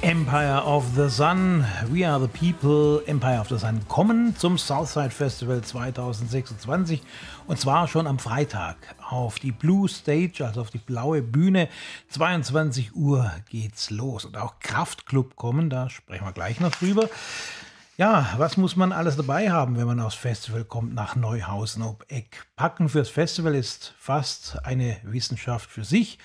Empire of the Sun, We Are the People, Empire of the Sun kommen zum Southside Festival 2026 und zwar schon am Freitag auf die Blue Stage, also auf die blaue Bühne. 22 Uhr geht's los und auch Kraftklub kommen, da sprechen wir gleich noch drüber. Ja, was muss man alles dabei haben, wenn man aufs Festival kommt nach Neuhausen ob Eck? Packen fürs Festival ist fast eine Wissenschaft für sich.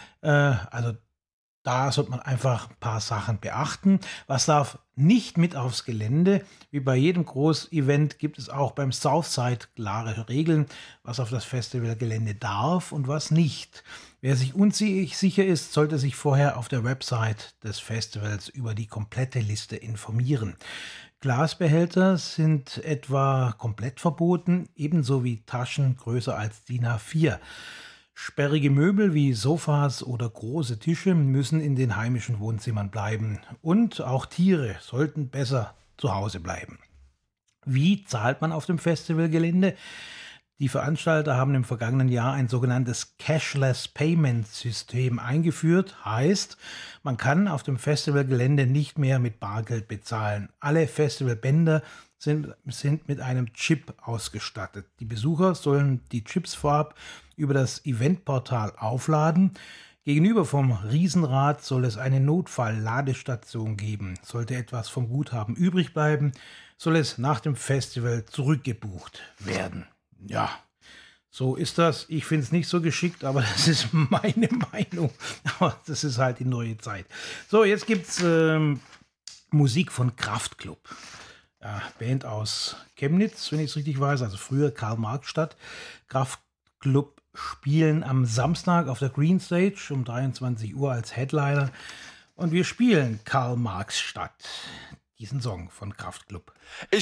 Also da sollte man einfach ein paar Sachen beachten. Was darf nicht mit aufs Gelände? Wie bei jedem Großevent gibt es auch beim Southside klare Regeln, was auf das Festivalgelände darf und was nicht. Wer sich unsicher ist, sollte sich vorher auf der Website des Festivals über die komplette Liste informieren. Glasbehälter sind etwa komplett verboten, ebenso wie Taschen größer als DIN A4. Sperrige Möbel wie Sofas oder große Tische müssen in den heimischen Wohnzimmern bleiben. Und auch Tiere sollten besser zu Hause bleiben. Wie zahlt man auf dem Festivalgelände? Die Veranstalter haben im vergangenen Jahr ein sogenanntes Cashless Payment System eingeführt. Heißt, man kann auf dem Festivalgelände nicht mehr mit Bargeld bezahlen. Alle Festivalbänder sind mit einem Chip ausgestattet. Die Besucher sollen die Chips vorab über das Eventportal aufladen. Gegenüber vom Riesenrad soll es eine Notfall-Ladestation geben. Sollte etwas vom Guthaben übrig bleiben, soll es nach dem Festival zurückgebucht werden. Ja, so ist das. Ich finde es nicht so geschickt, aber das ist meine Meinung. Aber das ist halt die neue Zeit. So, jetzt gibt es Musik von Kraftklub. Ja, Band aus Chemnitz, wenn ich es richtig weiß, also früher Karl-Marx-Stadt. Kraftklub spielen am Samstag auf der Green Stage um 23 Uhr als Headliner. Und wir spielen Karl-Marx-Stadt, diesen Song von Kraftklub. Ich